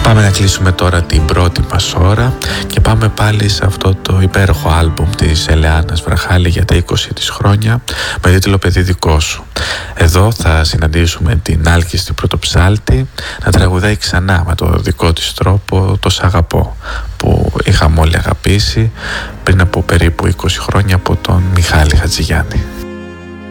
Πάμε να κλείσουμε τώρα την πρώτη μας ώρα και πάμε πάλι σε αυτό το υπέροχο άλμπουμ της Ελεάνας Βραχάλη για τα 20 της χρόνια με τίτλο «Παιδί δικό σου». Εδώ θα συναντήσουμε την άλκιστη πρωτοψάλτη να τραγουδάει ξανά με το δικό της τρόπο το «Σ' αγαπώ» που είχαμε όλοι αγαπήσει πριν από περίπου 20 χρόνια από τον Μιχάλη Χατζηγιάννη.